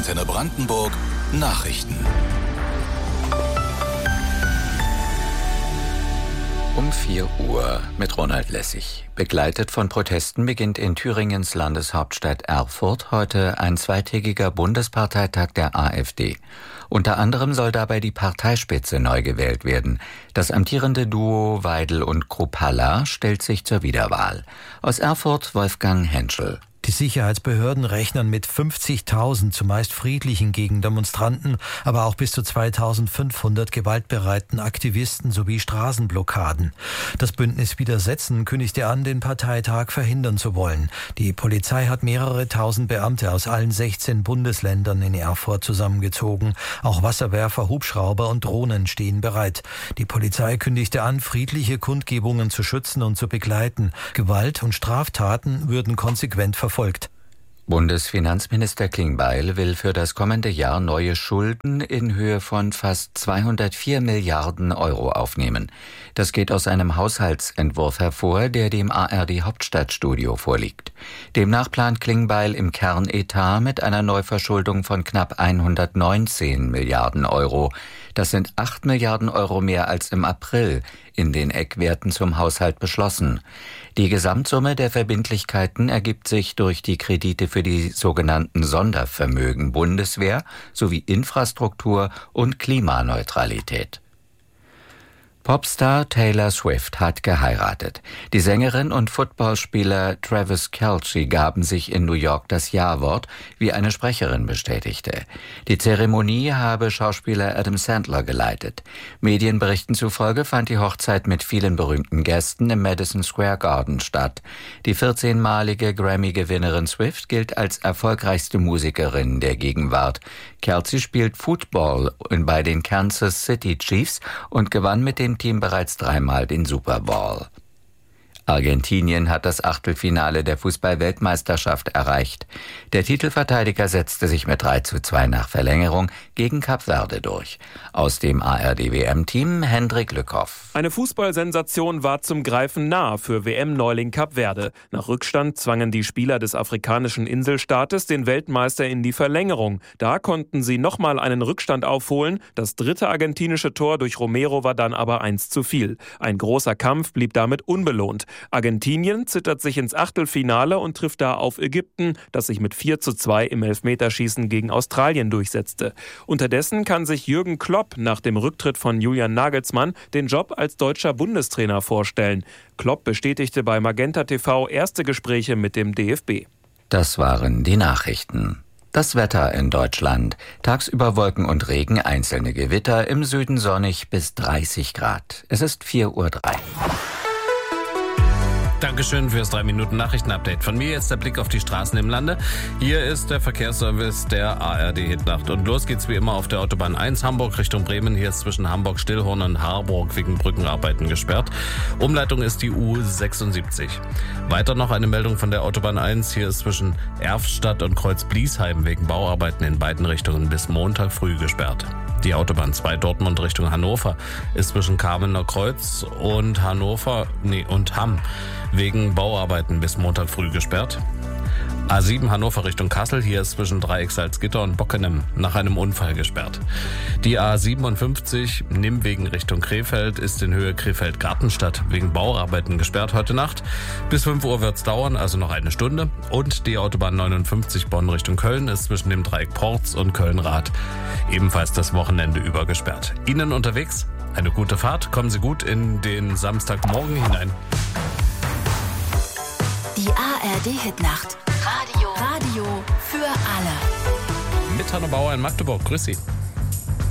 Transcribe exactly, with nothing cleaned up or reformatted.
Antenne Brandenburg Nachrichten. Um vier Uhr mit Ronald Lessig. Begleitet von Protesten beginnt in Thüringens Landeshauptstadt Erfurt heute ein zweitägiger Bundesparteitag der AfD. Unter anderem soll dabei die Parteispitze neu gewählt werden. Das amtierende Duo Weidel und Kruppalla stellt sich zur Wiederwahl. Aus Erfurt Wolfgang Henschel. Die Sicherheitsbehörden rechnen mit fünfzigtausend zumeist friedlichen Gegendemonstranten, aber auch bis zu zweitausendfünfhundert gewaltbereiten Aktivisten sowie Straßenblockaden. Das Bündnis Widersetzen kündigte an, den Parteitag verhindern zu wollen. Die Polizei hat mehrere tausend Beamte aus allen sechzehn Bundesländern in Erfurt zusammengezogen. Auch Wasserwerfer, Hubschrauber und Drohnen stehen bereit. Die Polizei kündigte an, friedliche Kundgebungen zu schützen und zu begleiten. Gewalt und Straftaten würden konsequent verfolgt. Folgt. Bundesfinanzminister Klingbeil will für das kommende Jahr neue Schulden in Höhe von fast zweihundertvier Milliarden Euro aufnehmen. Das geht aus einem Haushaltsentwurf hervor, der dem A R D Hauptstadtstudio vorliegt. Demnach plant Klingbeil im Kernetat mit einer Neuverschuldung von knapp hundertneunzehn Milliarden Euro. Das sind acht Milliarden Euro mehr als im April in den Eckwerten zum Haushalt beschlossen. Die Gesamtsumme der Verbindlichkeiten ergibt sich durch die Kredite für die sogenannten Sondervermögen Bundeswehr sowie Infrastruktur und Klimaneutralität. Popstar Taylor Swift hat geheiratet. Die Sängerin und Footballspieler Travis Kelce gaben sich in New York das Ja-Wort, wie eine Sprecherin bestätigte. Die Zeremonie habe Schauspieler Adam Sandler geleitet. Medienberichten zufolge fand die Hochzeit mit vielen berühmten Gästen im Madison Square Garden statt. Die vierzehnmalige Grammy-Gewinnerin Swift gilt als erfolgreichste Musikerin der Gegenwart. Kelce spielt Football bei den Kansas City Chiefs und gewann mit dem Team bereits dreimal den Super Bowl. Argentinien hat das Achtelfinale der Fußball-Weltmeisterschaft erreicht. Der Titelverteidiger setzte sich mit drei zu zwei nach Verlängerung gegen Kap Verde durch. Aus dem A R D W M-Team Hendrik Lückhoff. Eine Fußballsensation war zum Greifen nah für W M-Neuling Kap Verde. Nach Rückstand zwangen die Spieler des afrikanischen Inselstaates den Weltmeister in die Verlängerung. Da konnten sie nochmal einen Rückstand aufholen. Das dritte argentinische Tor durch Romero war dann aber eins zu viel. Ein großer Kampf blieb damit unbelohnt. Argentinien zittert sich ins Achtelfinale und trifft da auf Ägypten, das sich mit vier zu zwei im Elfmeterschießen gegen Australien durchsetzte. Unterdessen kann sich Jürgen Klopp nach dem Rücktritt von Julian Nagelsmann den Job als deutscher Bundestrainer vorstellen. Klopp bestätigte bei Magenta T V erste Gespräche mit dem D F B. Das waren die Nachrichten. Das Wetter in Deutschland. Tagsüber Wolken und Regen, einzelne Gewitter, im Süden sonnig bis dreißig Grad. Es ist vier Uhr drei. Dankeschön fürs drei Minuten Nachrichtenupdate. Von mir jetzt der Blick auf die Straßen im Lande. Hier ist der Verkehrsservice der A R D Hitnacht. Und los geht's wie immer auf der Autobahn eins Hamburg Richtung Bremen. Hier ist zwischen Hamburg-Stillhorn und Harburg wegen Brückenarbeiten gesperrt. Umleitung ist die U sechsundsiebzig. Weiter noch eine Meldung von der Autobahn eins. Hier ist zwischen Erftstadt und Kreuz-Bliesheim wegen Bauarbeiten in beiden Richtungen bis Montag früh gesperrt. Die Autobahn zwei Dortmund Richtung Hannover ist zwischen Kamener Kreuz und Hannover, nee, und Hamm wegen Bauarbeiten bis Montag früh gesperrt. A sieben Hannover Richtung Kassel, hier ist zwischen Dreieck Salzgitter und Bockenem nach einem Unfall gesperrt. Die A siebenundfünfzig Nimwegen Richtung Krefeld ist in Höhe Krefeld-Gartenstadt wegen Bauarbeiten gesperrt heute Nacht. Bis fünf Uhr wird's dauern, also noch eine Stunde. Und die Autobahn neunundfünfzig Bonn Richtung Köln ist zwischen dem Dreieck Porz und Köln-Rad ebenfalls das Wochenende über gesperrt. Ihnen unterwegs eine gute Fahrt, kommen Sie gut in den Samstagmorgen hinein. Die A R D Hitnacht. Radio. Radio für alle. Mit Hanno Bauer in Magdeburg. Grüß Sie.